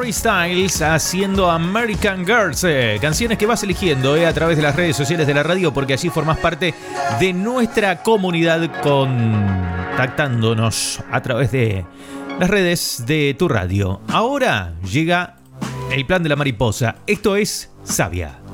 Harry Styles haciendo American Girls, canciones que vas eligiendo a través de las redes sociales de la radio, porque así formás parte de nuestra comunidad contactándonos a través de las redes de tu radio. Ahora llega el plan de la mariposa. Esto es Savia.